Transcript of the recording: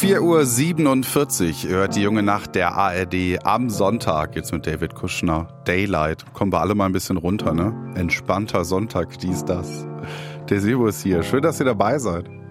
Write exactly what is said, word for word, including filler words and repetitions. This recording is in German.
vier Uhr siebenundvierzig hört die junge Nacht der A R D am Sonntag. Jetzt mit David Kushner. Daylight. Kommen wir alle mal ein bisschen runter, ne? Entspannter Sonntag, dies, das. Der Sebo ist hier. Schön, dass ihr dabei seid.